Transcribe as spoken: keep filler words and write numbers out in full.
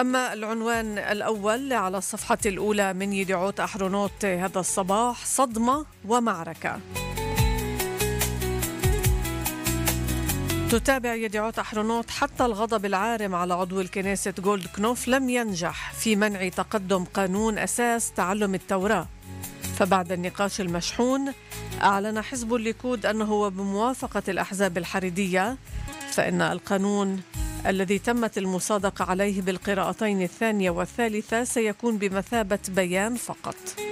أما العنوان الأول على الصفحة الأولى من يدعوت أحرنوت هذا الصباح: صدمة ومعركة. تتابع يدعوت أحرنوت: حتى الغضب العارم على عضو الكنيسة جولد كنوف لم ينجح في منع تقدم قانون أساس تعلم التوراة. فبعد النقاش المشحون أعلن حزب الليكود أنه بموافقة الأحزاب الحريدية فإن القانون الذي تمت المصادقة عليه بالقراءتين الثانية والثالثة سيكون بمثابة بيان فقط.